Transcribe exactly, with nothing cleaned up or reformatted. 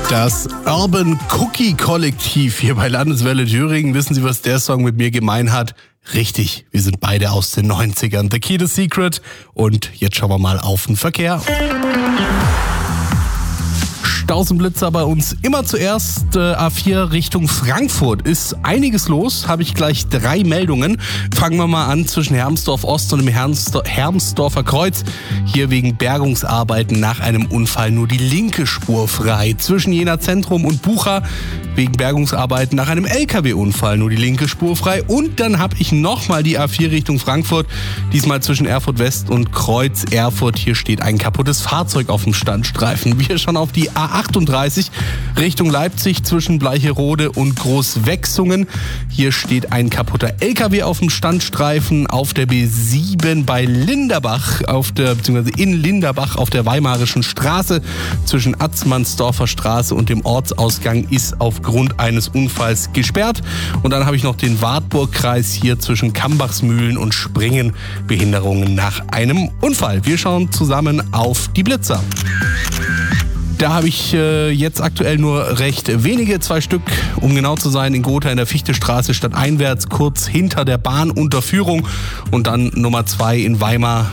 Das Urban Cookie Kollektiv hier bei Landeswelle Thüringen. Wissen Sie, was der Song mit mir gemein hat? Richtig, wir sind beide aus den neunzigern. The Key to Secret. Und jetzt schauen wir mal auf den Verkehr. Stausenblitzer bei uns immer zuerst äh, A vier Richtung Frankfurt. Ist einiges los, habe ich gleich drei Meldungen. Fangen wir mal an zwischen Hermsdorf Ost und dem Hermsdor- Hermsdorfer Kreuz. Hier wegen Bergungsarbeiten nach einem Unfall nur die linke Spur frei. Zwischen Jena Zentrum und Bucha wegen Bergungsarbeiten nach einem L K W-Unfall nur die linke Spur frei. Und dann habe ich nochmal die A vier Richtung Frankfurt. Diesmal zwischen Erfurt West und Kreuz Erfurt. Hier steht ein kaputtes Fahrzeug auf dem Standstreifen. Wir schauen auf die A achtunddreißig Richtung Leipzig zwischen Bleicherode und Großwechsungen. Hier steht ein kaputter L K W auf dem Standstreifen. Auf der B sieben bei Linderbach, auf der, beziehungsweise in Linderbach auf der Weimarischen Straße zwischen Atzmannsdorfer Straße und dem Ortsausgang ist aufgrund eines Unfalls gesperrt. Und dann habe ich noch den Wartburgkreis hier zwischen Kambachsmühlen und Springen. Behinderungen nach einem Unfall. Wir schauen zusammen auf die Blitzer. Da habe ich äh, jetzt aktuell nur recht wenige, zwei Stück, um genau zu sein, in Gotha in der Fichtestraße stadteinwärts, kurz hinter der Bahnunterführung. Und dann Nummer zwei in Weimar